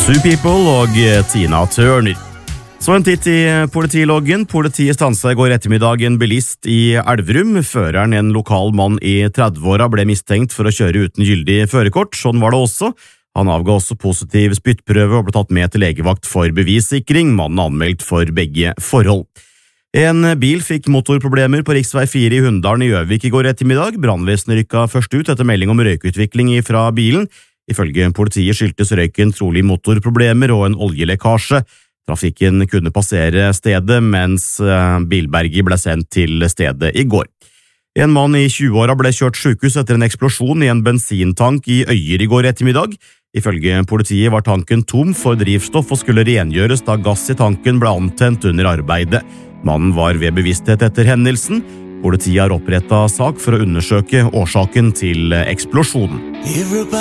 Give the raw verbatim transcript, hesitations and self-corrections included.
Sue People og Tina Turner. Så en titt i politiloggen. Politiet stanset i går ettermiddag en bilist i Elverum. Føreren, en lokal mann i trettiåra, ble mistenkt for å kjøre uten gyldig førerkort. Sånn var det også. Han avga også positiv spyttprøve og ble tatt med til legevakt for bevissikring. Mannen er anmeldt for begge forhold. En bil fikk motorproblemer på riksvei fire i Hunndalen i Gjøvik i går ettermiddag. Brannvesenet rykket først ut etter melding om røykutvikling fra bilen. Ifølge politiet skyldtes røyken trolig motorproblemer og en oljelekkasje. Trafikken kunne passere stedet, mens bilberget ble sendt til stedet i går. En mann i tjueåra ble kjørt sykehus etter en eksplosjon i en bensintank i Øyer i går ettermiddag. Ifølge politiet var tanken tom for drivstoff og skulle rengjøres da gass i tanken ble antent under arbeidet. Mannen var ved bevissthet etter hendelsen. Politiet har opprettet sak for å undersøke årsaken til eksplosjonen.